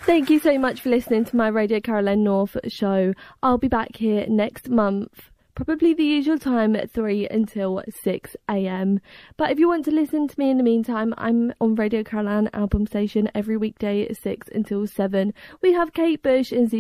Thank you so much for listening to my Radio Caroline North show. I'll be back here next month, probably the usual time at 3 until 6 a.m. But if you want to listen to me in the meantime, I'm on Radio Caroline Album Station every weekday at 6 until 7. We have Kate Bush and